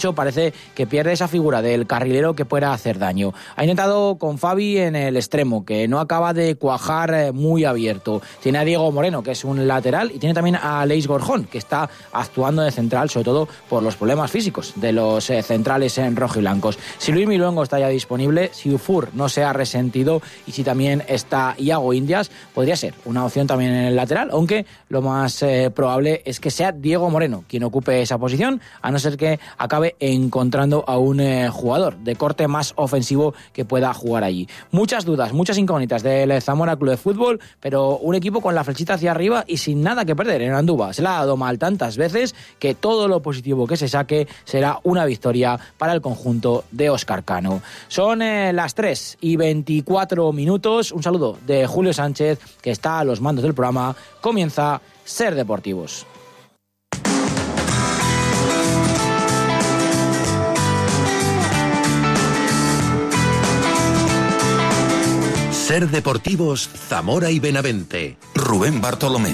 parece que pierde esa figura del carrilero que pueda hacer daño. Ha intentado con Fabi en el extremo, que no acaba de cuajar muy abierto. Tiene a Diego Moreno, que es un lateral, y tiene también a Leis Gorjón, que está actuando de central, sobre todo por los problemas físicos de los centrales en rojiblancos. Si Luis Miluengo está ya disponible, si Ufur no se ha resentido y si también está Iago Indias, podría ser una opción también en el lateral, aunque lo más probable es que sea Diego Moreno quien ocupe esa posición, a no ser que acabe encontrando a un jugador de corte más ofensivo que pueda jugar allí. Muchas dudas, muchas incógnitas del Zamora Club de Fútbol, pero un equipo con la flechita hacia arriba y sin nada que perder en Andúba. Se la ha dado mal tantas veces que todo lo positivo que se saque será una victoria para el conjunto de Óscar Cano. Son las 3:24. Un saludo de Julio Sánchez, que está a los mandos del programa. Comienza Ser Deportivos. Ser Deportivos, Zamora y Benavente. Rubén Bartolomé.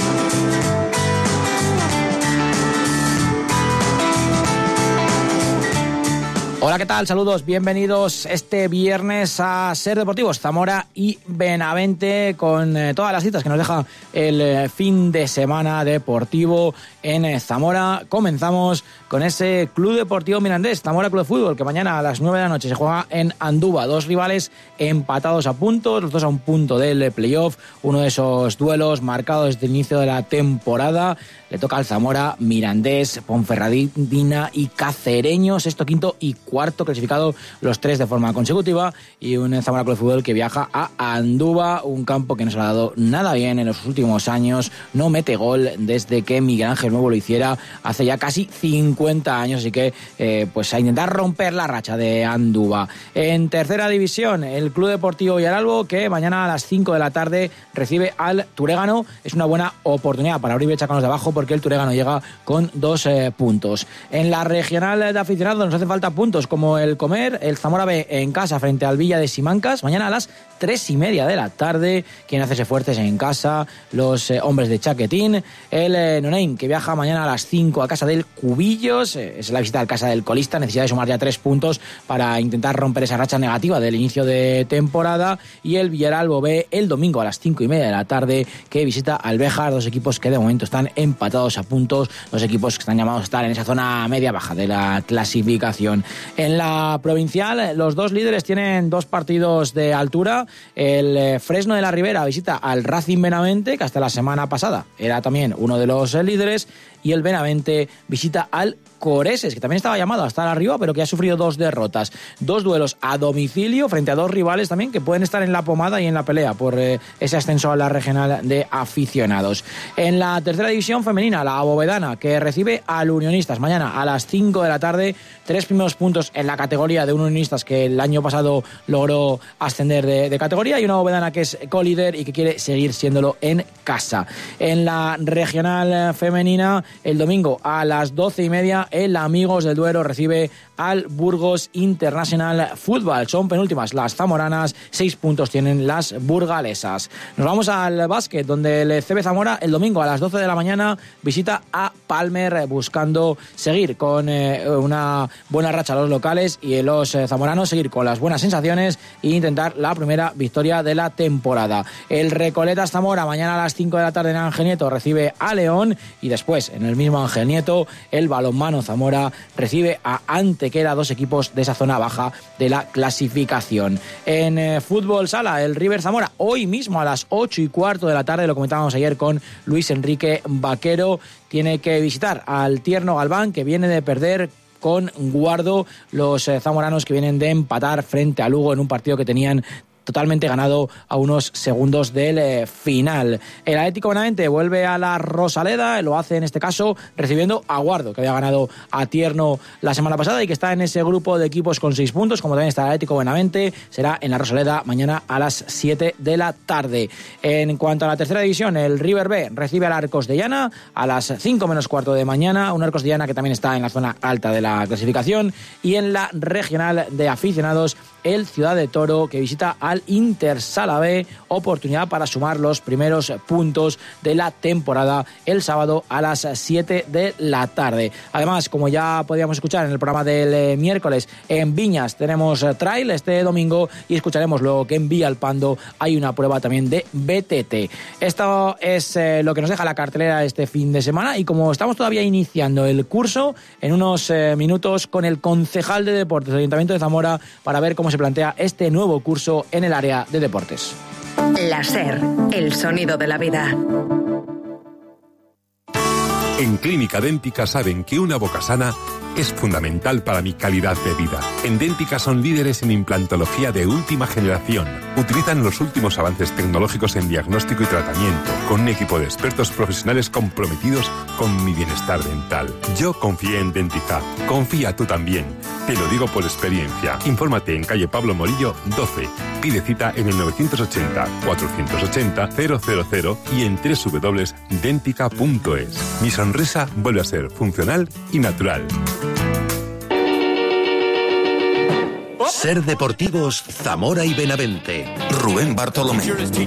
Hola, ¿qué tal? Saludos, bienvenidos este viernes a Ser Deportivos, Zamora y Benavente, con todas las citas que nos deja el fin de semana deportivo en Zamora. Comenzamos con ese Club Deportivo Mirandés, Zamora Club de Fútbol, que mañana a las 9 de la noche se juega en Andúba. Dos rivales empatados a puntos, los dos a un punto del playoff. Uno de esos duelos marcados desde el inicio de la temporada. Le toca al Zamora, Mirandés, Ponferradina y Cacereño, sexto, quinto y cuarto clasificado, los tres de forma consecutiva, y un Zamora Club de Fútbol que viaja a Andúba, un campo que no se ha dado nada bien en los últimos años, no mete gol desde que Miguel Ángel Nuevo lo hiciera hace ya casi 50 años, así que pues a intentar romper la racha de Andúba. En tercera división, el Club Deportivo Villaralbo, que mañana a las 5 de la tarde recibe al Turégano. Es una buena oportunidad para abrir brecha con los de abajo, porque el Turégano llega con 2 puntos. En la regional de aficionados nos hace falta puntos como el Comer, el Zamora B en casa frente al Villa de Simancas, mañana a las 3:30 de la tarde. Quien hacerse fuertes en casa, los hombres de Chaquetín. El Noneim, que viaja mañana a las 5 a casa del Cubillos, es la visita al casa del colista, necesidad de sumar ya 3 puntos para intentar romper esa racha negativa del inicio de temporada. Y el Villaralbo B el domingo a las 5:30 de la tarde, que visita al Béjar, dos equipos que de momento están empatados a puntos, dos equipos que están llamados a estar en esa zona media-baja de la clasificación. En la provincial, los dos líderes tienen 2 partidos de altura. El Fresno de la Ribera visita al Racing Benavente, que hasta la semana pasada era también uno de los líderes, y el Benavente visita al Coreses, que también estaba llamado a estar arriba, pero que ha sufrido 2 derrotas. 2 duelos a domicilio frente a 2 rivales también que pueden estar en la pomada y en la pelea por ese ascenso a la regional de aficionados. En la tercera división femenina, la Abovedana, que recibe al Unionistas mañana a las 5 de la tarde. 3 primeros puntos en la categoría de un Unionistas que el año pasado logró ascender de categoría, y una Abovedana que es colíder y que quiere seguir siéndolo en casa. En la regional femenina, el domingo a las 12:30, el Amigos del Duero recibe al Burgos International Football. Son penúltimas las zamoranas, 6 puntos tienen las burgalesas. Nos vamos al básquet, donde el CB Zamora el domingo a las 12 de la mañana visita a Palmer, buscando seguir con una buena racha a los locales, y los zamoranos seguir con las buenas sensaciones e intentar la primera victoria de la temporada. El Recoletas Zamora mañana a las 5 de la tarde en Ángel Nieto recibe a León, y después en el mismo Ángel Nieto el Balonmano Zamora recibe a Antequera, 2 equipos de esa zona baja de la clasificación. En fútbol sala, el River Zamora hoy mismo a las 8:15 de la tarde, lo comentábamos ayer con Luis Enrique Vaquero, tiene que visitar al Tierno Galván, que viene de perder con Guardo, los zamoranos que vienen de empatar frente a Lugo en un partido que tenían totalmente ganado a unos segundos del final. El Atlético Benavente vuelve a la Rosaleda, lo hace en este caso recibiendo a Guardo, que había ganado a Tierno la semana pasada y que está en ese grupo de equipos con 6 puntos, como también está el Atlético Benavente. Será en la Rosaleda mañana a las 7 de la tarde. En cuanto a la tercera división, el River B recibe al Arcos de Llana a las 5 menos cuarto de mañana, un Arcos de Llana que también está en la zona alta de la clasificación. Y en la regional de aficionados, el Ciudad de Toro, que visita al Inter Sala B, oportunidad para sumar los primeros puntos de la temporada el sábado a las 7 de la tarde. Además, como ya podíamos escuchar en el programa del miércoles, en Viñas tenemos trail este domingo y escucharemos luego que en Villalpando hay una prueba también de BTT. Esto es lo que nos deja la cartelera este fin de semana, y como estamos todavía iniciando el curso, en unos minutos con el concejal de deportes del Ayuntamiento de Zamora para ver cómo se plantea este nuevo curso en el área de deportes. La SER, el sonido de la vida. En Clínica Dèntica saben que una boca sana es fundamental para mi calidad de vida. En Dèntica son líderes en implantología de última generación. Utilizan los últimos avances tecnológicos en diagnóstico y tratamiento, con un equipo de expertos profesionales comprometidos con mi bienestar dental. Yo confié en Dèntica. Confía tú también. Te lo digo por experiencia. Infórmate en calle Pablo Morillo 12. Pide cita en el 980-480-000 y en www.dentica.es. Mi sonrisa vuelve a ser funcional y natural. Ser Deportivos Zamora y Benavente. Rubén Bartolomé.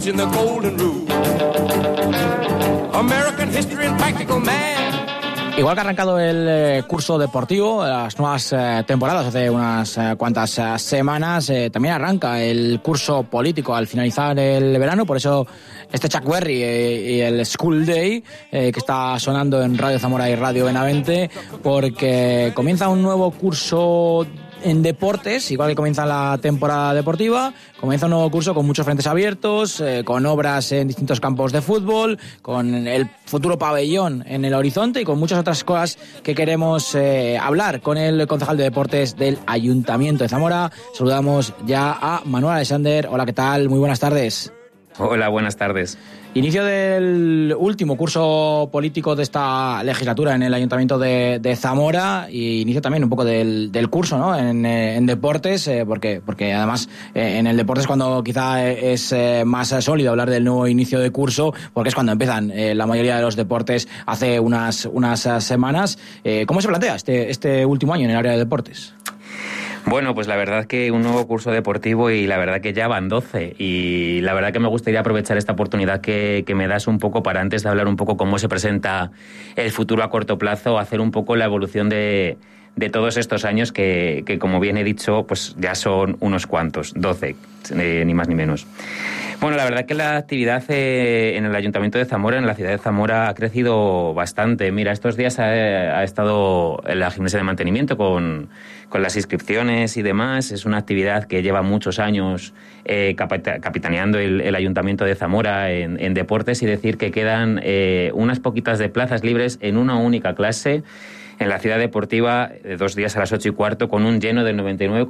Igual que ha arrancado el curso deportivo, las nuevas temporadas hace unas cuantas semanas, también arranca el curso político al finalizar el verano. Por eso este Chuck Berry y el School Day, que está sonando en Radio Zamora y Radio Benavente, porque comienza un nuevo curso en deportes, igual que comienza la temporada deportiva, comienza un nuevo curso con muchos frentes abiertos, con obras en distintos campos de fútbol, con el futuro pabellón en el horizonte y con muchas otras cosas que queremos hablar con el concejal de deportes del Ayuntamiento de Zamora. Saludamos ya a Manuel Alexander. Hola, ¿qué tal? Muy buenas tardes. Hola, buenas tardes. Inicio del último curso político de esta legislatura en el Ayuntamiento de Zamora, y inicio también un poco del curso, ¿no? en deportes, porque además en el deporte es cuando quizá es más sólido hablar del nuevo inicio de curso, porque es cuando empiezan la mayoría de los deportes hace unas semanas. ¿Cómo se plantea este último año en el área de deportes? Bueno, pues la verdad que un nuevo curso deportivo, y la verdad que ya van 12, y la verdad que me gustaría aprovechar esta oportunidad que me das un poco para, antes de hablar un poco cómo se presenta el futuro a corto plazo, hacer un poco la evolución de todos estos años que como bien he dicho, pues ya son unos cuantos, 12, ni más ni menos. Bueno, la verdad que la actividad en el Ayuntamiento de Zamora, en la ciudad de Zamora, ha crecido bastante. Mira, estos días ha estado en la gimnasia de mantenimiento con las inscripciones y demás. Es una actividad que lleva muchos años capitaneando el Ayuntamiento de Zamora en deportes, y decir que quedan unas poquitas de plazas libres en una única clase en la ciudad deportiva, 2 días a las 8:15, con un lleno del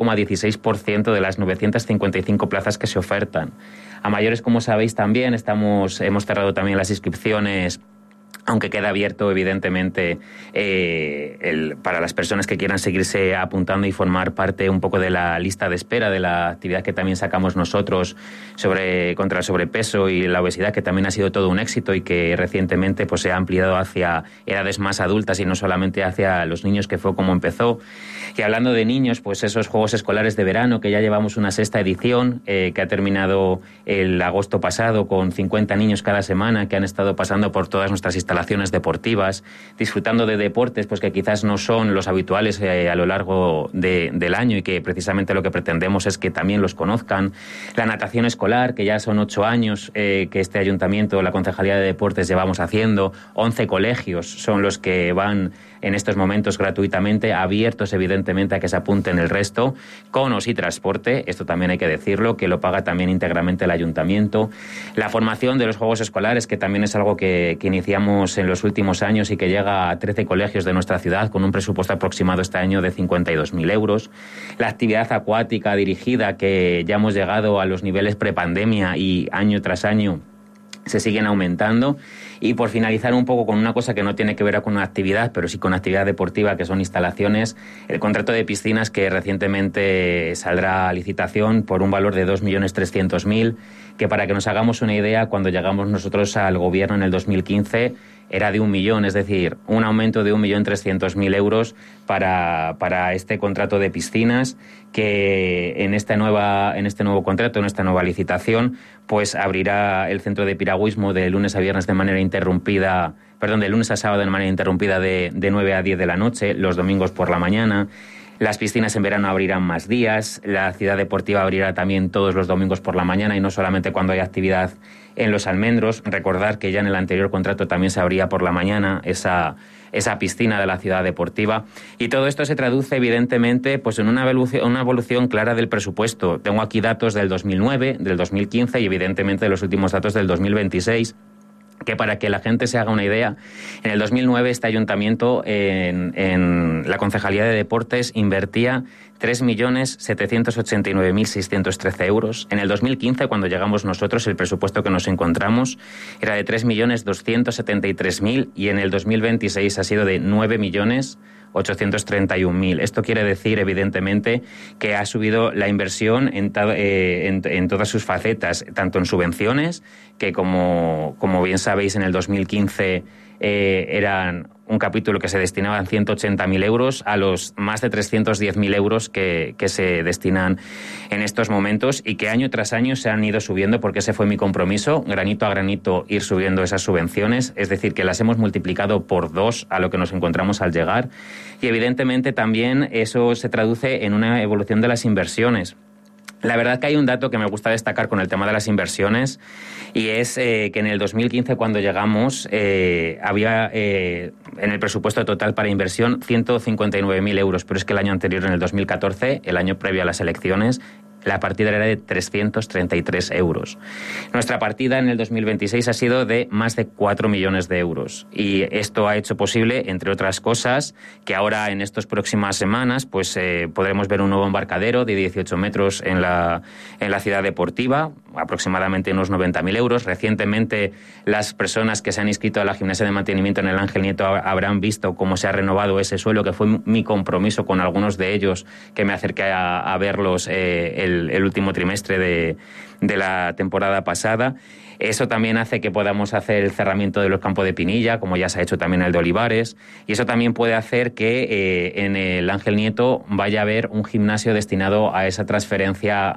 99,16% de las 955 plazas que se ofertan. A mayores, como sabéis, también hemos cerrado también las inscripciones, aunque queda abierto, evidentemente, para las personas que quieran seguirse apuntando y formar parte un poco de la lista de espera de la actividad que también sacamos nosotros contra el sobrepeso y la obesidad, que también ha sido todo un éxito y que recientemente pues se ha ampliado hacia edades más adultas y no solamente hacia los niños, que fue como empezó. Y hablando de niños, pues esos Juegos Escolares de Verano, que ya llevamos una 6ª edición, que ha terminado el agosto pasado, con 50 niños cada semana que han estado pasando por todas nuestras instalaciones deportivas, disfrutando de deportes pues que quizás no son los habituales a lo largo del año, y que precisamente lo que pretendemos es que también los conozcan. La natación escolar, que ya son 8 años que este ayuntamiento, la Concejalía de Deportes, llevamos haciendo. 11 colegios son los que van en estos momentos gratuitamente, abiertos evidentemente a que se apunten el resto, con o sin transporte, esto también hay que decirlo, que lo paga también íntegramente el ayuntamiento. La formación de los Juegos Escolares, que también es algo que iniciamos en los últimos años y que llega a 13 colegios de nuestra ciudad, con un presupuesto aproximado este año de 52.000 euros. La actividad acuática dirigida, que ya hemos llegado a los niveles prepandemia y año tras año se siguen aumentando. Y por finalizar un poco con una cosa que no tiene que ver con una actividad, pero sí con actividad deportiva, que son instalaciones, el contrato de piscinas que recientemente saldrá a licitación por un valor de 2.300.000, que para que nos hagamos una idea, cuando llegamos nosotros al gobierno en el 2015 era de 1 millón, es decir, un aumento de 1.300.000 euros para este contrato de piscinas, que en este nuevo contrato, en esta nueva licitación, pues abrirá el centro de piragüismo de lunes a viernes de manera interrumpida, de lunes a sábado de manera interrumpida de 9 a 10 de la noche, los domingos por la mañana. Las piscinas en verano abrirán más días, la ciudad deportiva abrirá también todos los domingos por la mañana y no solamente cuando hay actividad en Los Almendros. Recordar que ya en el anterior contrato también se abría por la mañana esa piscina de la ciudad deportiva. Y todo esto se traduce evidentemente pues en una evolución clara del presupuesto. Tengo aquí datos del 2009, del 2015 y evidentemente los últimos datos del 2026. Que para que la gente se haga una idea, en el 2009 este ayuntamiento en la Concejalía de Deportes invertía 3.789.613 euros. En el 2015, cuando llegamos nosotros, el presupuesto que nos encontramos era de 3.273.000 y en el 2026 ha sido de 9.831.000. Esto quiere decir, evidentemente, que ha subido la inversión en todas sus facetas, tanto en subvenciones, que como bien sabéis, en el 2015 eran un capítulo que se destinaban 180.000 euros a los más de 310.000 euros que se destinan en estos momentos y que año tras año se han ido subiendo, porque ese fue mi compromiso, granito a granito ir subiendo esas subvenciones, es decir, que las hemos multiplicado por 2 a lo que nos encontramos al llegar, y evidentemente también eso se traduce en una evolución de las inversiones. La verdad que hay un dato que me gusta destacar con el tema de las inversiones y es que en el 2015, cuando llegamos, había en el presupuesto total para inversión 159.000 euros, pero es que el año anterior, en el 2014, el año previo a las elecciones, la partida era de 333 euros. Nuestra partida en el 2026 ha sido de más de 4 millones de euros. Y esto ha hecho posible, entre otras cosas, que ahora en estas próximas semanas pues podremos ver un nuevo embarcadero de 18 metros en la ciudad deportiva, aproximadamente unos 90.000 euros. Recientemente las personas que se han inscrito a la gimnasia de mantenimiento en el Ángel Nieto habrán visto cómo se ha renovado ese suelo, que fue mi compromiso con algunos de ellos, que me acerqué a verlos el último trimestre de la temporada pasada. Eso también hace que podamos hacer el cerramiento de los campos de Pinilla, como ya se ha hecho también el de Olivares, y eso también puede hacer que en el Ángel Nieto vaya a haber un gimnasio destinado a esa transferencia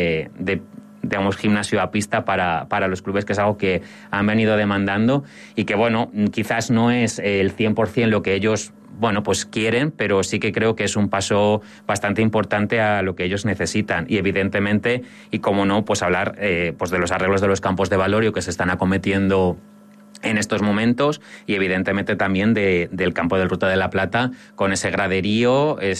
digamos, gimnasio a pista para los clubes, que es algo que han venido demandando y que, bueno, quizás no es el 100% lo que ellos pues quieren, pero sí que creo que es un paso bastante importante a lo que ellos necesitan. Y evidentemente, y como no, pues hablar pues de los arreglos de los campos de Valorio que se están acometiendo en estos momentos, y evidentemente también del campo del Ruta de la Plata, con ese graderío, que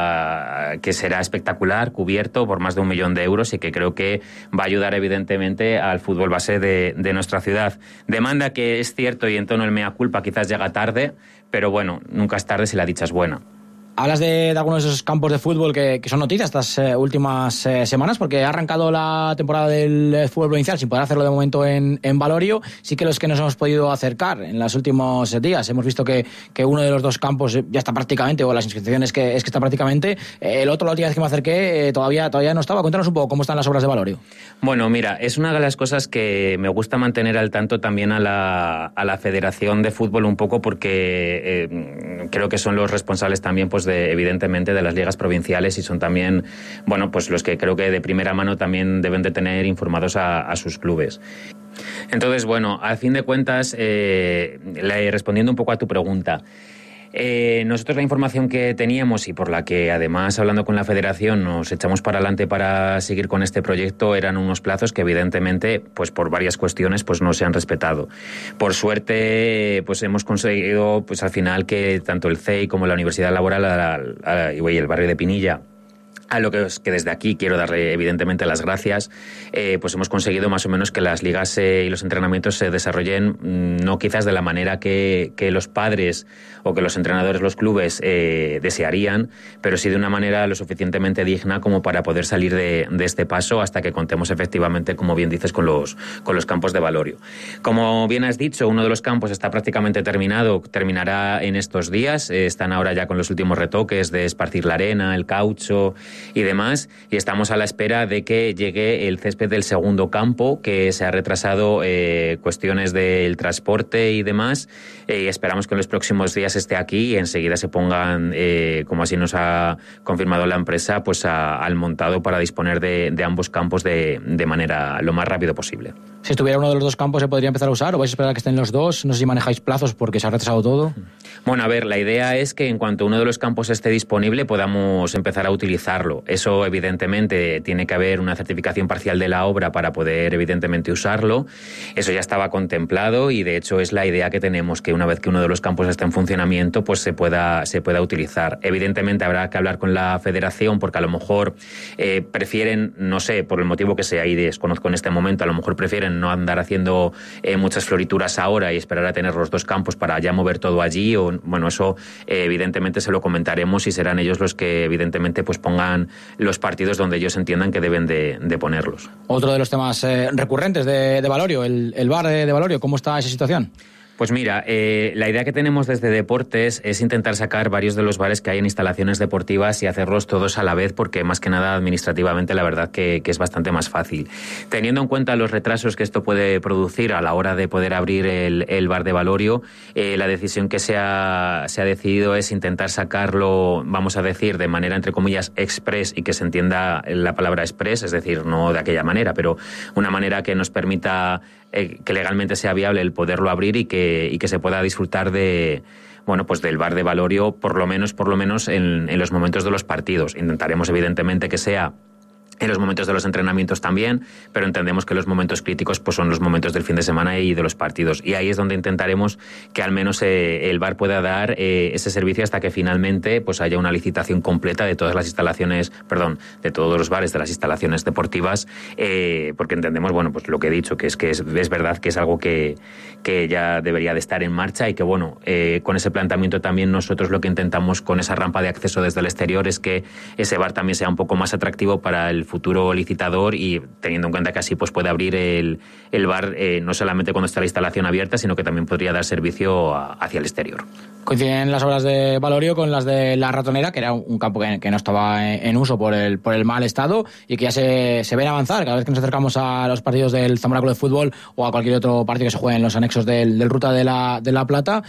será espectacular, cubierto por más de 1 millón de euros, y que creo que va a ayudar evidentemente al fútbol base de nuestra ciudad. Demanda que es cierto, y en tono el mea culpa, quizás llega tarde, pero bueno, nunca es tarde si la dicha es buena. Hablas de algunos de esos campos de fútbol que son noticias estas últimas semanas, porque ha arrancado la temporada del fútbol provincial sin poder hacerlo de momento en Valorio. Sí que los que nos hemos podido acercar en los últimos días hemos visto que uno de los 2 campos ya está prácticamente, o las inscripciones que está prácticamente. El otro, la última vez que me acerqué, todavía no estaba. Cuéntanos un poco cómo están las obras de Valorio. Bueno, mira, es una de las cosas que me gusta mantener al tanto también a la Federación de Fútbol un poco, porque creo que son los responsables también pues evidentemente de las ligas provinciales, y son también pues los que creo que de primera mano también deben de tener informados a sus clubes. Entonces, al fin de cuentas, respondiendo un poco a tu pregunta, nosotros la información que teníamos, y por la que además hablando con la Federación nos echamos para adelante para seguir con este proyecto, eran unos plazos que evidentemente pues por varias cuestiones pues no se han respetado. Por suerte pues hemos conseguido pues al final que tanto el CEI como la Universidad Laboral y el barrio de Pinilla a lo que desde aquí quiero darle evidentemente las gracias, pues hemos conseguido más o menos que las ligas y los entrenamientos se desarrollen no quizás de la manera que los padres o que los entrenadores, los clubes desearían, pero sí de una manera lo suficientemente digna como para poder salir de este paso hasta que contemos efectivamente, como bien dices, con los campos de Valorio. Como bien has dicho, uno de los campos está prácticamente terminado, terminará en estos días, están ahora ya con los últimos retoques de esparcir la arena, el caucho y demás, y estamos a la espera de que llegue el césped del segundo campo, que se ha retrasado cuestiones del transporte y demás, y esperamos que en los próximos días esté aquí y enseguida se pongan, como así nos ha confirmado la empresa, pues al montado para disponer de ambos campos de manera lo más rápido posible. Si estuviera uno de los dos campos, ¿se podría empezar a usar o vais a esperar a que estén los dos? No sé si manejáis plazos porque se ha retrasado todo. Bueno, a ver, la idea es que en cuanto uno de los campos esté disponible podamos empezar a utilizarlo. Eso, evidentemente, tiene que haber una certificación parcial de la obra para poder, evidentemente, usarlo. Eso ya estaba contemplado y, de hecho, es la idea que tenemos, que una vez que uno de los campos esté en funcionamiento, pues se pueda utilizar. Evidentemente, habrá que hablar con la federación porque a lo mejor prefieren, no sé, por el motivo que sea, y desconozco en este momento, a lo mejor prefieren no andar haciendo muchas florituras ahora y esperar a tener los dos campos para ya mover todo allí. O, bueno, eso evidentemente se lo comentaremos y serán ellos los que evidentemente pues pongan los partidos donde ellos entiendan que deben de ponerlos. Otro de los temas recurrentes de Valorio, el bar de Valorio, ¿cómo está esa situación? Pues mira, la idea que tenemos desde Deportes es intentar sacar varios de los bares que hay en instalaciones deportivas y hacerlos todos a la vez, porque más que nada administrativamente la verdad que es bastante más fácil. Teniendo en cuenta los retrasos que esto puede producir a la hora de poder abrir el bar de Valorio, la decisión que se ha decidido es intentar sacarlo, vamos a decir, de manera entre comillas express, y que se entienda la palabra express, es decir, no de aquella manera, pero una manera que nos permita que legalmente sea viable el poderlo abrir y que se pueda disfrutar de, bueno, pues del bar de Valorio, por lo menos en los momentos de los partidos. Intentaremos evidentemente que sea en los momentos de los entrenamientos también, pero entendemos que los momentos críticos pues son los momentos del fin de semana y de los partidos. Y ahí es donde intentaremos que al menos el bar pueda dar ese servicio hasta que finalmente pues haya una licitación completa de todas las instalaciones, de todos los bares de las instalaciones deportivas, porque entendemos, bueno, pues lo que he dicho, que es verdad que es algo que ya debería de estar en marcha y que, bueno, con ese planteamiento también nosotros lo que intentamos con esa rampa de acceso desde el exterior es que ese bar también sea un poco más atractivo para el futuro licitador, y teniendo en cuenta que así pues puede abrir el bar no solamente cuando está la instalación abierta, sino que también podría dar servicio hacia el exterior. Coinciden las obras de Valorio con las de La Ratonera, que era un campo que no estaba en uso por el mal estado y que ya se ven avanzar cada vez que nos acercamos a los partidos del Zamora Club de Fútbol o a cualquier otro partido que se juegue en los anexos del Ruta de la Plata.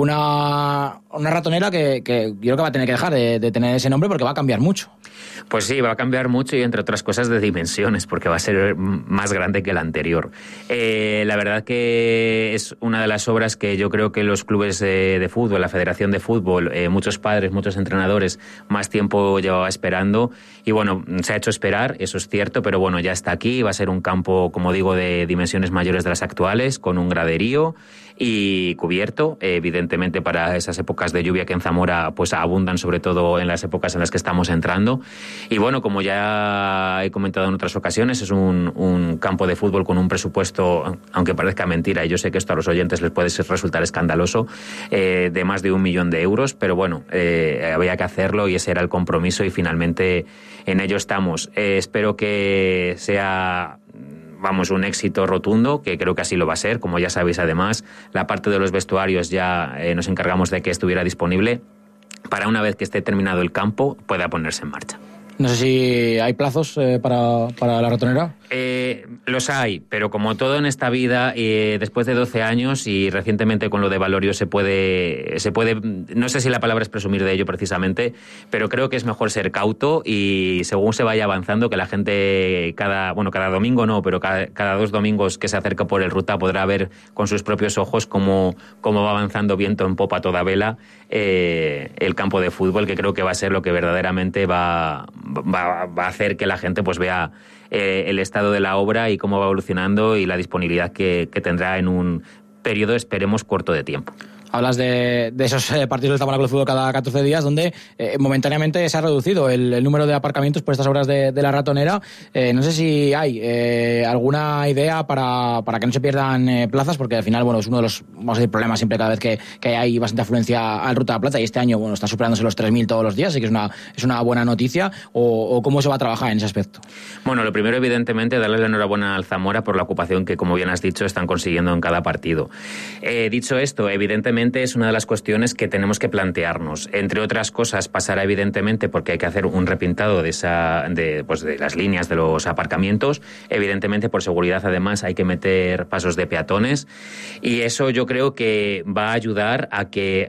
Una ratonera que yo creo que va a tener que dejar de tener ese nombre porque va a cambiar mucho. Pues sí, va a cambiar mucho, y entre otras cosas de dimensiones, porque va a ser más grande que la anterior. La verdad que es una de las obras que yo creo que los clubes de fútbol, la Federación de Fútbol, muchos padres, muchos entrenadores, más tiempo llevaba esperando. Y bueno, se ha hecho esperar, eso es cierto, pero bueno, ya está aquí. Va a ser un campo, como digo, de dimensiones mayores de las actuales, con un graderío y cubierto, evidentemente para esas épocas de lluvia que en Zamora pues abundan, sobre todo en las épocas en las que estamos entrando. Y bueno, como ya he comentado en otras ocasiones, es un campo de fútbol con un presupuesto, aunque parezca mentira, y yo sé que esto a los oyentes les puede resultar escandaloso, de más de 1 millón de euros, pero bueno, había que hacerlo y ese era el compromiso y finalmente en ello estamos. Espero que sea un éxito rotundo, que creo que así lo va a ser. Como ya sabéis, además, la parte de los vestuarios ya nos encargamos de que estuviera disponible para una vez que esté terminado el campo pueda ponerse en marcha. No sé si hay plazos para La Ratonera. Los hay, pero como todo en esta vida, después de 12 años y recientemente con lo de Valorio se puede, no sé si la palabra es presumir de ello precisamente, pero creo que es mejor ser cauto y según se vaya avanzando, que la gente cada domingo no, pero cada 2 domingos que se acerca por el Ruta podrá ver con sus propios ojos cómo va avanzando viento en popa a toda vela el campo de fútbol, que creo que va a ser lo que verdaderamente va a hacer que la gente pues vea el estado de la obra y cómo va evolucionando y la disponibilidad que tendrá en un periodo, esperemos, corto de tiempo. Hablas de esos partidos del Zamora Club de Fútbol cada 14 días, donde momentáneamente se ha reducido el número de aparcamientos por estas obras de la ratonera. No sé si hay alguna idea para que no se pierdan plazas, porque al final, bueno, es uno de los, vamos a decir, problemas siempre cada vez que hay bastante afluencia al Ruta de la Plata, y este año, bueno, está superándose los 3.000 todos los días, así que es una buena noticia. ¿O cómo se va a trabajar en ese aspecto? Bueno, lo primero, evidentemente, darle la enhorabuena al Zamora por la ocupación que, como bien has dicho, están consiguiendo en cada partido. Dicho esto, evidentemente es una de las cuestiones que tenemos que plantearnos. Entre otras cosas, pasará evidentemente porque hay que hacer un repintado de las líneas de los aparcamientos. Evidentemente, por seguridad, además, hay que meter pasos de peatones, y eso yo creo que va a ayudar a que,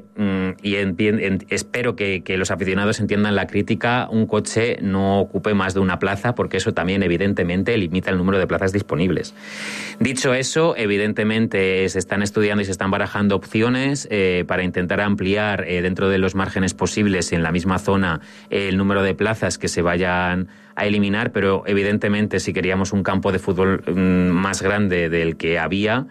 espero que los aficionados entiendan la crítica, un coche no ocupe más de una plaza, porque eso también evidentemente limita el número de plazas disponibles. Dicho eso, evidentemente se están estudiando y se están barajando opciones para intentar ampliar dentro de los márgenes posibles en la misma zona el número de plazas que se vayan a eliminar, pero evidentemente si queríamos un campo de fútbol más grande del que había,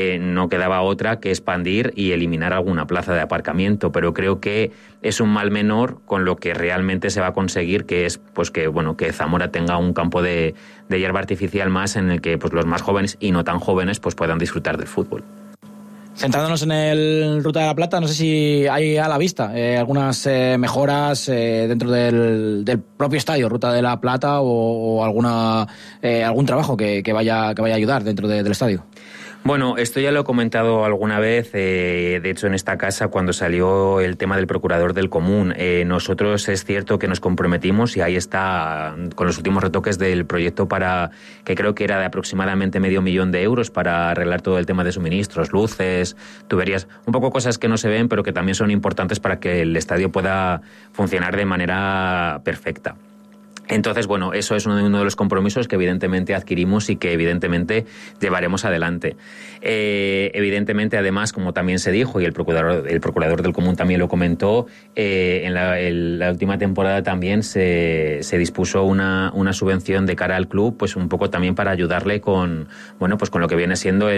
no quedaba otra que expandir y eliminar alguna plaza de aparcamiento, pero creo que es un mal menor con lo que realmente se va a conseguir, que es pues que Zamora tenga un campo de hierba artificial más en el que pues los más jóvenes y no tan jóvenes pues puedan disfrutar del fútbol. Centrándonos en el Ruta de la Plata, no sé si hay a la vista algunas mejoras dentro del propio estadio Ruta de la Plata, o algún trabajo que vaya a ayudar dentro del estadio. Bueno, esto ya lo he comentado alguna vez, de hecho en esta casa cuando salió el tema del procurador del común. Nosotros es cierto que nos comprometimos, y ahí está con los últimos retoques del proyecto que creo que era de aproximadamente 500.000 euros para arreglar todo el tema de suministros, luces, tuberías, un poco cosas que no se ven pero que también son importantes para que el estadio pueda funcionar de manera perfecta. Entonces, bueno, eso es uno de los compromisos que evidentemente adquirimos y que evidentemente llevaremos adelante. Evidentemente, además, como también se dijo, y el procurador del común también lo comentó, en la última temporada también se dispuso una subvención de cara al club, pues un poco también para ayudarle con lo que viene siendo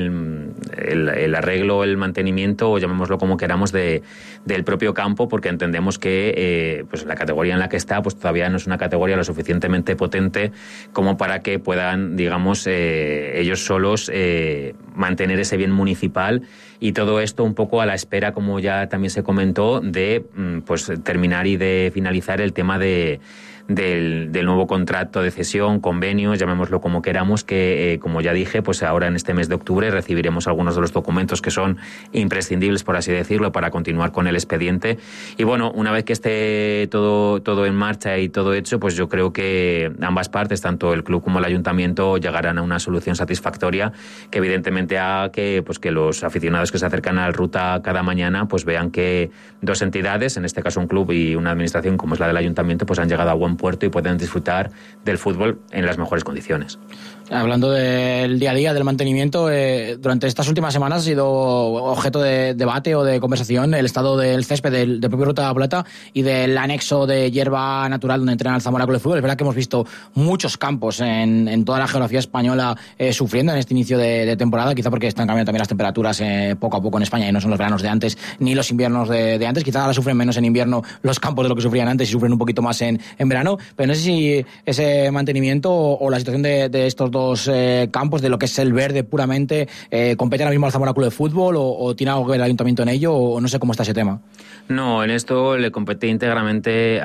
el arreglo, el mantenimiento, o llamémoslo como queramos, del propio campo, porque entendemos que pues la categoría en la que está pues todavía no es una categoría lo suficientemente potente como para que puedan, digamos, ellos solos mantener ese bien municipal, y todo esto un poco a la espera, como ya también se comentó, de pues terminar y de finalizar el tema del nuevo contrato de cesión, convenio, llamémoslo como queramos, que como ya dije, pues ahora en este mes de octubre recibiremos algunos de los documentos que son imprescindibles, por así decirlo, para continuar con el expediente. Y bueno, una vez que esté todo en marcha y todo hecho, pues yo creo que ambas partes, tanto el club como el ayuntamiento, llegarán a una solución satisfactoria, que evidentemente haga que los aficionados que se acercan al Ruta cada mañana pues vean que dos entidades, en este caso un club y una administración como es la del ayuntamiento, pues han llegado a buen puerto y pueden disfrutar del fútbol en las mejores condiciones. Hablando del día a día, del mantenimiento, durante estas últimas semanas ha sido objeto de debate o de conversación el estado del césped del propio Ruta de la Plata y del anexo de hierba natural donde entrena el Zamora Club de Fútbol. Es verdad que hemos visto muchos campos en toda la geografía española sufriendo en este inicio de temporada, quizá porque están cambiando también las temperaturas poco a poco en España, y no son los veranos de antes ni los inviernos de antes. Quizá ahora sufren menos en invierno los campos de lo que sufrían antes y sufren un poquito más en verano, pero no sé si ese mantenimiento o la situación de estos dos campos, de lo que es el verde puramente, compete ahora mismo al Zamora Club de Fútbol, o tiene algo que ver el ayuntamiento en ello, o no sé cómo está ese tema. No, en esto le compete íntegramente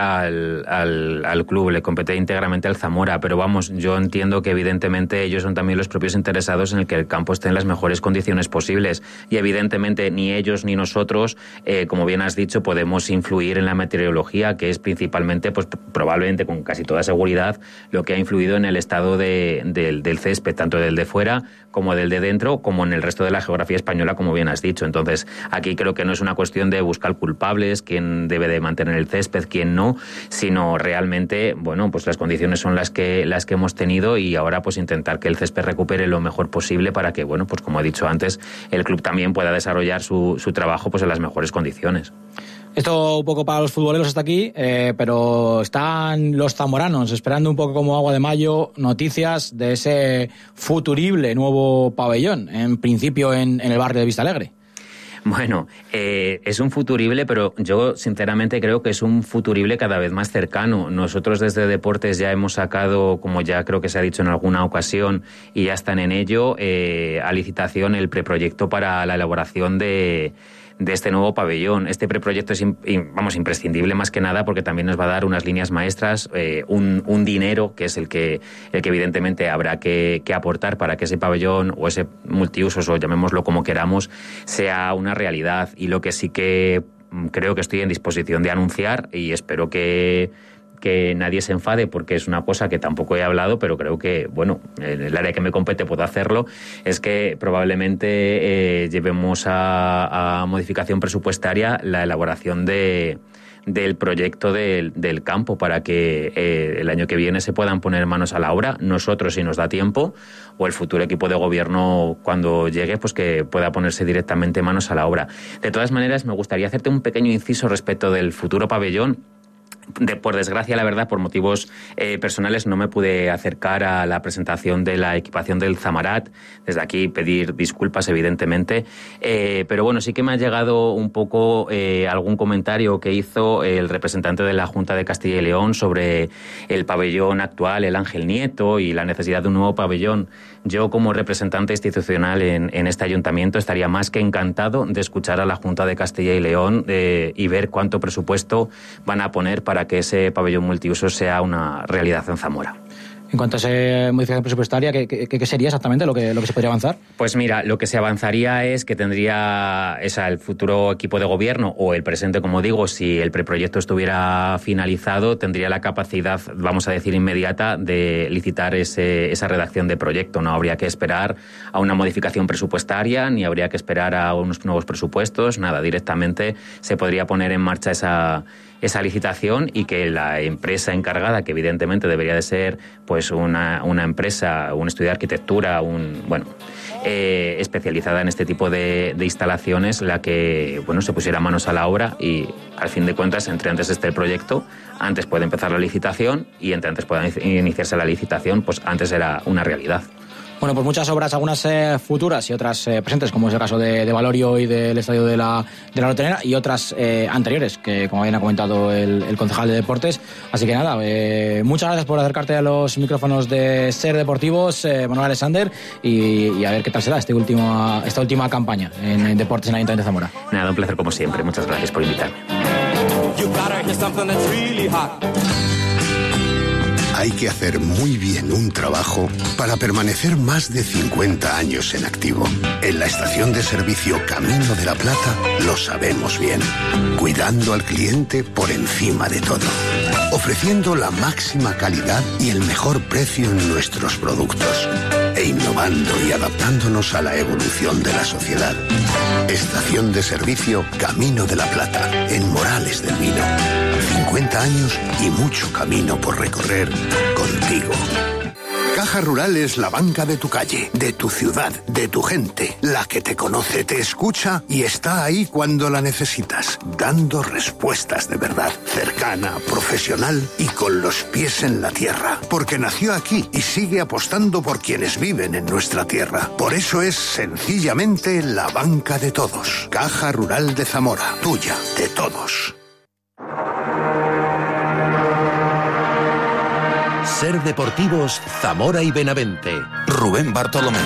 al club, le compete íntegramente al Zamora, pero vamos, yo entiendo que evidentemente ellos son también los propios interesados en el que el campo esté en las mejores condiciones posibles, y evidentemente ni ellos ni nosotros, como bien has dicho, podemos influir en la meteorología, que es principalmente, pues probablemente con casi toda seguridad, lo que ha influido en el estado del césped, tanto del de fuera como del de dentro, como en el resto de la geografía española, como bien has dicho. Entonces, aquí creo que no es una cuestión de buscar culpables, quién debe de mantener el césped, quién no, sino realmente, bueno, pues las condiciones son las que hemos tenido, y ahora pues intentar que el césped recupere lo mejor posible para que, bueno, pues como he dicho antes, el club también pueda desarrollar su trabajo pues en las mejores condiciones. Esto un poco para los futboleros hasta aquí, pero están los zamoranos esperando un poco como agua de mayo noticias de ese futurible nuevo pabellón, en principio en el barrio de Vistalegre. Bueno, es un futurible, pero yo sinceramente creo que es un futurible cada vez más cercano. Nosotros desde Deportes ya hemos sacado, como ya creo que se ha dicho en alguna ocasión, y ya están en ello, a licitación el preproyecto para la elaboración de este nuevo pabellón. Este preproyecto es imprescindible más que nada porque también nos va a dar unas líneas maestras, un dinero que es el que evidentemente habrá que aportar para que ese pabellón o ese multiusos, o llamémoslo como queramos, sea una realidad. Y lo que sí que creo que estoy en disposición de anunciar, y espero que nadie se enfade porque es una cosa que tampoco he hablado, pero creo que, bueno, en el área que me compete puedo hacerlo, es que probablemente llevemos a modificación presupuestaria la elaboración del proyecto del campo para que el año que viene se puedan poner manos a la obra, nosotros si nos da tiempo, o el futuro equipo de gobierno cuando llegue, pues que pueda ponerse directamente manos a la obra. De todas maneras, me gustaría hacerte un pequeño inciso respecto del futuro pabellón. Por desgracia, la verdad, por motivos personales no me pude acercar a la presentación de la equipación del Zamarat. Desde aquí pedir disculpas, evidentemente. Pero bueno, sí que me ha llegado un poco algún comentario que hizo el representante de la Junta de Castilla y León sobre el pabellón actual, el Ángel Nieto, y la necesidad de un nuevo pabellón. Yo, como representante institucional en este ayuntamiento, estaría más que encantado de escuchar a la Junta de Castilla y León y ver cuánto presupuesto van a poner para que ese pabellón multiusos sea una realidad en Zamora. En cuanto a esa modificación presupuestaria, ¿qué sería exactamente lo que se podría avanzar? Pues mira, lo que se avanzaría es que tendría el futuro equipo de gobierno, o el presente, como digo, si el preproyecto estuviera finalizado, tendría la capacidad, vamos a decir, inmediata de licitar esa redacción de proyecto. No habría que esperar a una modificación presupuestaria, ni habría que esperar a unos nuevos presupuestos, nada, directamente se podría poner en marcha esa licitación, y que la empresa encargada, que evidentemente debería de ser pues una empresa, un estudio de arquitectura, especializada en este tipo de instalaciones, la que se pusiera manos a la obra, y al fin de cuentas, entre antes esté el proyecto, antes puede empezar la licitación, y entre antes pueda iniciarse la licitación, pues antes era una realidad. Bueno, pues muchas obras, algunas futuras y otras presentes, como es el caso de Valorio y del estadio de la Rotonera, y otras anteriores, que como bien ha comentado el concejal de Deportes. Así que nada, muchas gracias por acercarte a los micrófonos de Ser Deportivos, Manuel Alexander, y a ver qué tal será esta última campaña en Deportes en el Ayuntamiento de Zamora. Nada, un placer como siempre. Muchas gracias por invitarme. Hay que hacer muy bien un trabajo para permanecer más de 50 años en activo. En la estación de servicio Camino de la Plata lo sabemos bien. Cuidando al cliente por encima de todo. Ofreciendo la máxima calidad y el mejor precio en nuestros productos. E innovando y adaptándonos a la evolución de la sociedad. Estación de servicio Camino de la Plata, en Morales del Vino. 50 años y mucho camino por recorrer contigo. Caja Rural es la banca de tu calle, de tu ciudad, de tu gente, la que te conoce, te escucha y está ahí cuando la necesitas, dando respuestas de verdad, cercana, profesional y con los pies en la tierra, porque nació aquí y sigue apostando por quienes viven en nuestra tierra. Por eso es sencillamente la banca de todos. Caja Rural de Zamora, tuya, de todos. Ser Deportivos, Zamora y Benavente. Rubén Bartolomé.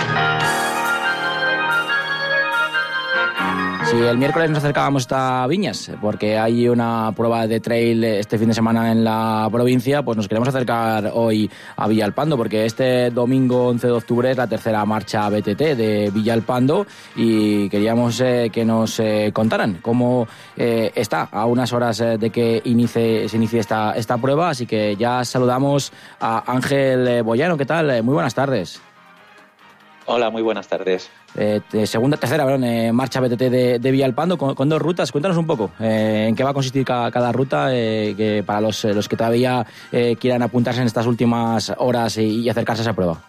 Sí, el miércoles nos acercábamos hasta Viñas, porque hay una prueba de trail este fin de semana en la provincia, pues nos queremos acercar hoy a Villalpando, porque este domingo 11 de octubre es la tercera marcha BTT de Villalpando, y queríamos que nos contaran cómo está a unas horas de que se inicie esta prueba. Así que ya saludamos a Ángel Boyano. ¿Qué tal? Muy buenas tardes. Hola, muy buenas tardes. Tercera marcha BTT de Villalpando con dos rutas. Cuéntanos un poco en qué va a consistir cada ruta, que para los que todavía quieran apuntarse en estas últimas horas y acercarse a esa prueba.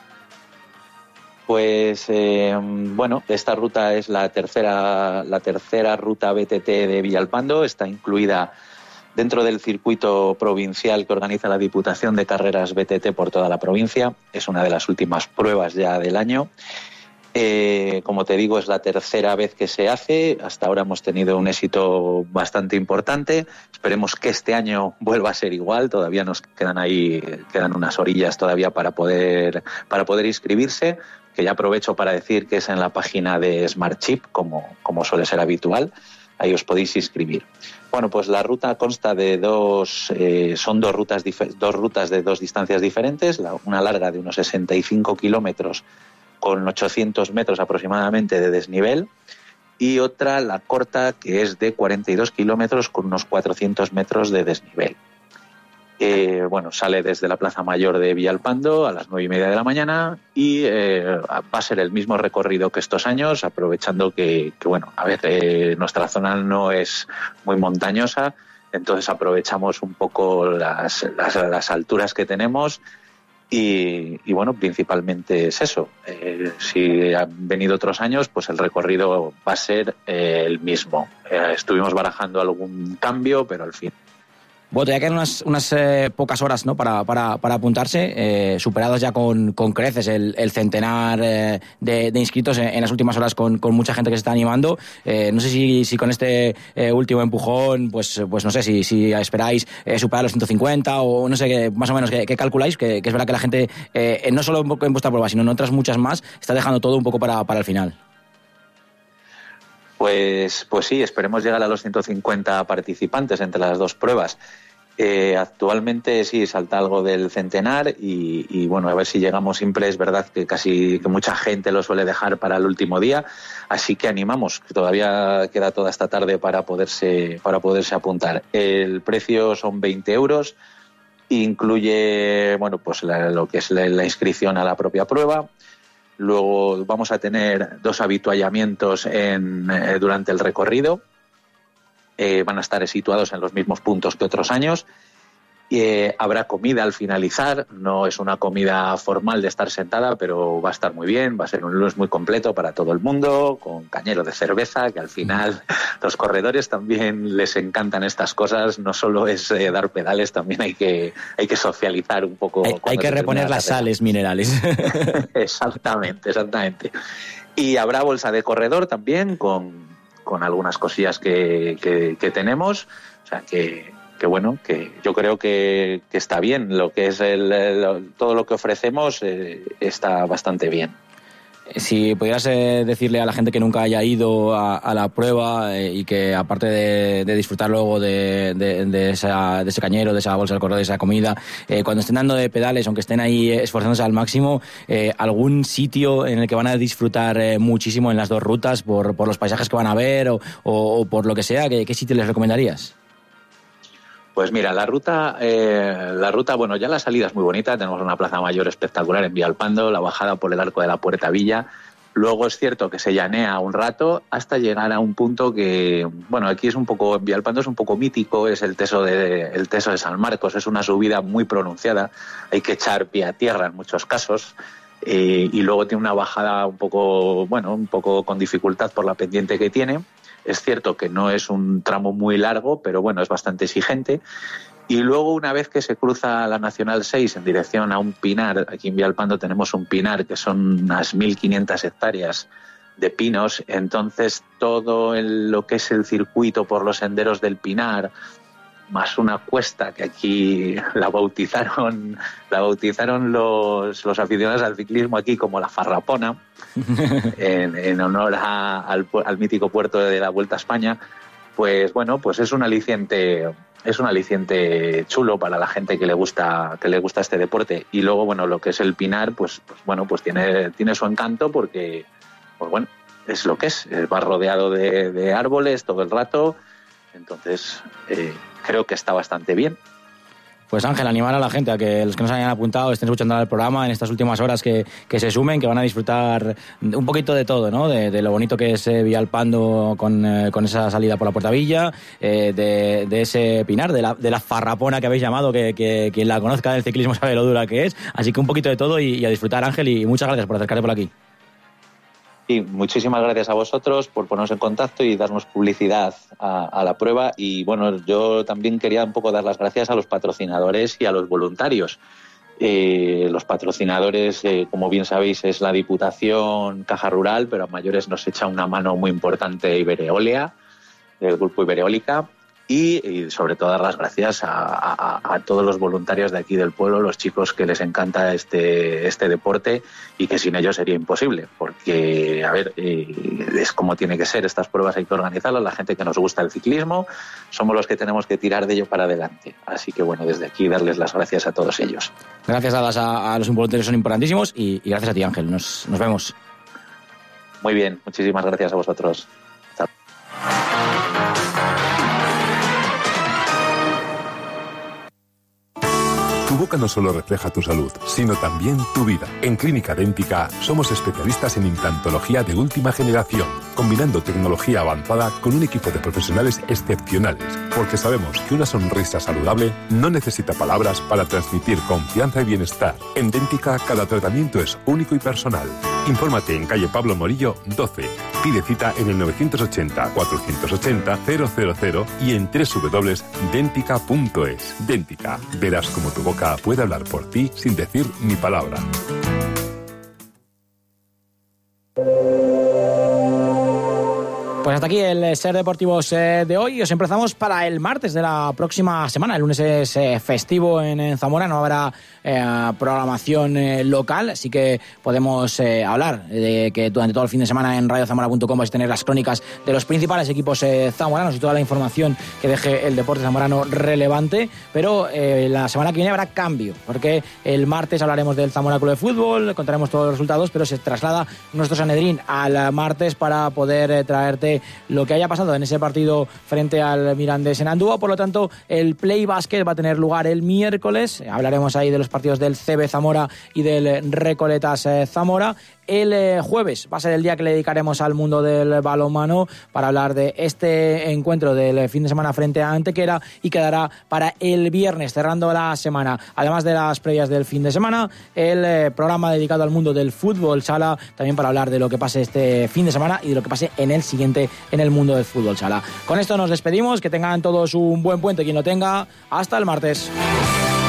Pues esta ruta es la tercera ruta BTT de Villalpando. Está incluida dentro del circuito provincial que organiza la Diputación de Carreras BTT por toda la provincia. Es una de las últimas pruebas ya del año. Como te digo, es la tercera vez que se hace. Hasta ahora hemos tenido un éxito bastante importante. Esperemos que este año vuelva a ser igual. Todavía nos quedan unas orillas todavía para poder inscribirse, que ya aprovecho para decir que es en la página de SmartChip, como suele ser habitual. Ahí os podéis inscribir. Bueno, pues la ruta consta de son dos rutas de dos distancias diferentes. Una larga de unos 65 kilómetros con 800 metros aproximadamente de desnivel, y otra, la corta, que es de 42 kilómetros con unos 400 metros de desnivel. Sale desde la Plaza Mayor de Villalpando a las 9:30 de la mañana y va a ser el mismo recorrido que estos años, aprovechando que nuestra zona no es muy montañosa, entonces aprovechamos un poco las alturas que tenemos. Y principalmente es eso. Si han venido otros años, pues el recorrido va a ser el mismo. Estuvimos barajando algún cambio, pero al fin. Bueno, ya quedan unas pocas horas, ¿no?, para apuntarse, superados ya con creces el centenar de inscritos en las últimas horas, con mucha gente que se está animando. No sé si con este último empujón, pues no sé si esperáis superar los 150 o no sé, más o menos qué calculáis, que es verdad que la gente, no solo en vuestra prueba, sino en otras muchas más, está dejando todo un poco para el final. Pues sí, esperemos llegar a los 150 participantes entre las dos pruebas. Actualmente sí salta algo del centenar y a ver si llegamos. Siempre es verdad que que mucha gente lo suele dejar para el último día, así que animamos, que todavía queda toda esta tarde para poderse apuntar. El precio son 20 euros, incluye lo que es la inscripción a la propia prueba. Luego vamos a tener 2 habituallamientos durante el recorrido. Van a estar situados en los mismos puntos que otros años. Habrá comida al finalizar. No es una comida formal de estar sentada, pero va a estar muy bien. Va a ser un lunch muy completo para todo el mundo, con cañero de cerveza, que al final los corredores también les encantan estas cosas. No solo es dar pedales, también hay que socializar un poco. Hay que reponer las sales minerales. Exactamente. Y habrá bolsa de corredor también, con algunas cosillas que tenemos. O sea que yo creo que está bien. Lo que es todo lo que ofrecemos está bastante bien. Si pudieras decirle a la gente que nunca haya ido a la prueba y que aparte de disfrutar luego de ese cañero, de esa bolsa del corredor, de esa comida, cuando estén dando de pedales, aunque estén ahí esforzándose al máximo, algún sitio en el que van a disfrutar muchísimo en las dos rutas por los paisajes que van a ver o por lo que sea, ¿qué sitio les recomendarías? Pues mira, la ruta, ya la salida es muy bonita. Tenemos una plaza mayor espectacular en Villalpando, la bajada por el arco de la Puerta Villa. Luego es cierto que se llanea un rato hasta llegar a un punto que, aquí en Villalpando es un poco mítico, es el teso de San Marcos. Es una subida muy pronunciada, hay que echar pie a tierra en muchos casos. Y luego tiene una bajada un poco con dificultad por la pendiente que tiene. Es cierto que no es un tramo muy largo, pero es bastante exigente. Y luego, una vez que se cruza la Nacional 6 en dirección a un pinar, aquí en Villalpando tenemos un pinar que son unas 1.500 hectáreas de pinos, entonces todo lo que es el circuito por los senderos del pinar, más una cuesta que aquí la bautizaron los aficionados al ciclismo aquí como la Farrapona, en honor al mítico puerto de la Vuelta a España. Pues es un aliciente chulo para la gente que le gusta este deporte. Y luego lo que es el pinar, pues tiene su encanto, porque es lo que es, va rodeado de árboles todo el rato. Entonces creo que está bastante bien. Pues Ángel, animar a la gente a que los que no se hayan apuntado estén escuchando el programa en estas últimas horas, que se sumen, que van a disfrutar un poquito de todo, ¿no? De lo bonito que es Villalpando con esa salida por la Puerta Villa, de ese pinar, de la Farrapona que habéis llamado, que quien la conozca del ciclismo sabe lo dura que es. Así que un poquito de todo y a disfrutar, Ángel, y muchas gracias por acercarte por aquí. Y muchísimas gracias a vosotros por ponernos en contacto y darnos publicidad a la prueba. Y yo también quería un poco dar las gracias a los patrocinadores y a los voluntarios, Los patrocinadores, como bien sabéis, es la Diputación, Caja Rural, pero a mayores nos echa una mano muy importante Ibereolia, del Grupo Ibereólica. Y sobre todo dar las gracias a todos los voluntarios de aquí del pueblo, los chicos que les encanta este deporte y que sin ellos sería imposible, porque, a ver, es como tiene que ser, estas pruebas hay que organizarlas, la gente que nos gusta el ciclismo, somos los que tenemos que tirar de ello para adelante. Así que, bueno, desde aquí darles las gracias a todos ellos. Gracias a los voluntarios, son importantísimos, y gracias a ti, Ángel. Nos vemos. Muy bien, muchísimas gracias a vosotros. Hasta Tu boca no solo refleja tu salud, sino también tu vida. En Clínica Dèntica somos especialistas en implantología de última generación, combinando tecnología avanzada con un equipo de profesionales excepcionales, porque sabemos que una sonrisa saludable no necesita palabras para transmitir confianza y bienestar. En Dèntica cada tratamiento es único y personal. Infórmate en calle Pablo Morillo 12. Pide cita en el 980-480-000 y en www.dentica.es. Dèntica, verás cómo tu boca puede hablar por ti sin decir ni palabra. Pues hasta aquí el Ser Deportivos de hoy. Os empezamos para el martes de la próxima semana. El lunes es festivo en Zamora, no habrá programación local, así que podemos hablar de que durante todo el fin de semana en radiozamora.com vais a tener las crónicas de los principales equipos zamoranos y toda la información que deje el deporte zamorano relevante, pero la semana que viene habrá cambio, porque el martes hablaremos del Zamora Club de Fútbol, contaremos todos los resultados, pero se traslada nuestro Sanedrín al martes para poder traerte lo que haya pasado en ese partido frente al Mirandés en Andúa. Por lo tanto, el Play Basket va a tener lugar el miércoles. Hablaremos ahí de los partidos del CB Zamora y del Recoletas Zamora. El jueves va a ser el día que le dedicaremos al mundo del balonmano para hablar de este encuentro del fin de semana frente a Antequera, y quedará para el viernes, cerrando la semana, además de las previas del fin de semana, el programa dedicado al mundo del fútbol sala, también para hablar de lo que pase este fin de semana y de lo que pase en el siguiente en el mundo del fútbol sala. Con esto nos despedimos, que tengan todos un buen puente quien lo tenga. Hasta el martes.